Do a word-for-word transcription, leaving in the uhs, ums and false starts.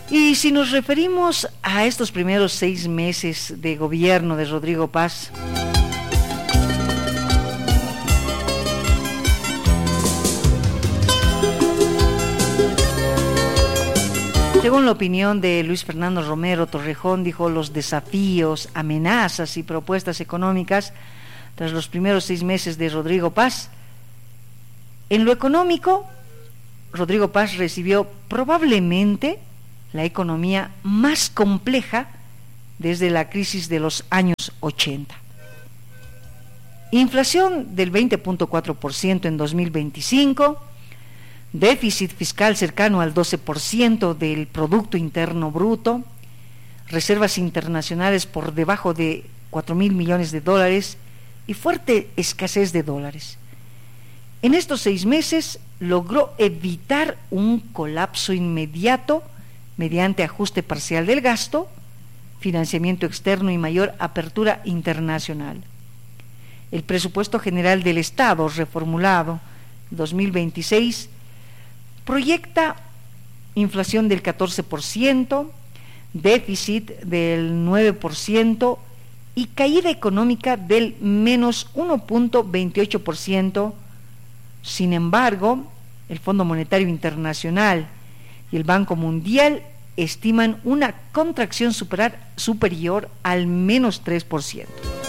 Y si nos referimos a estos primeros seis meses de gobierno de Rodrigo Paz, según la opinión de Luis Fernando Romero Torrejón, dijo, los desafíos, amenazas y propuestas económicas tras los primeros seis meses de Rodrigo Paz. En lo económico, Rodrigo Paz recibió probablemente la economía más compleja desde la crisis de los años ochenta. Inflación del veinte punto cuatro por ciento en dos mil veinticinco, déficit fiscal cercano al doce por ciento del Producto Interno Bruto, reservas internacionales por debajo de cuatro mil millones de dólares y fuerte escasez de dólares. En estos seis meses logró evitar un colapso inmediato mediante ajuste parcial del gasto, financiamiento externo y mayor apertura internacional. El presupuesto general del Estado, reformulado dos mil veintiséis, proyecta inflación del catorce por ciento, déficit del nueve por ciento y caída económica del menos uno punto veintiocho por ciento. Sin embargo, el Fondo Monetario Internacional y el Banco Mundial estiman una contracción superar, superior al menos tres por ciento.